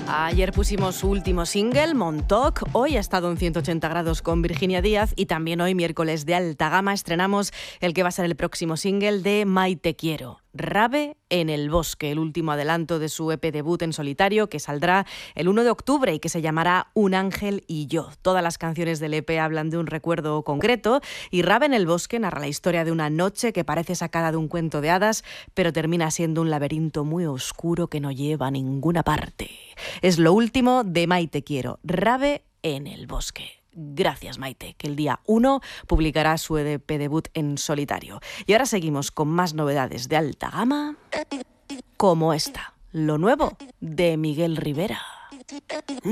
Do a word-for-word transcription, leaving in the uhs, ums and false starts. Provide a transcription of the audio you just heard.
Ayer pusimos su último single, Montauk. Hoy ha estado en ciento ochenta grados con Virginia Díaz y también hoy, miércoles de alta gama, estrenamos el que va a ser el próximo single de Maite Quiero, Rave en el bosque, el último adelanto de su E P debut en solitario que saldrá el uno de octubre y que se llamará Un ángel y yo. Todas las canciones del E P hablan de un recuerdo concreto y Rave en el bosque narra la historia de una noche que parece sacada de un cuento de hadas, pero termina siendo un laberinto muy oscuro que no lleva a ninguna parte. Es lo último de Maite Quiero, Rave en el bosque. Gracias, Maite, que el día uno publicará su E P debut en solitario. Y ahora seguimos con más novedades de alta gama, como esta, lo nuevo de Miguel Rivera.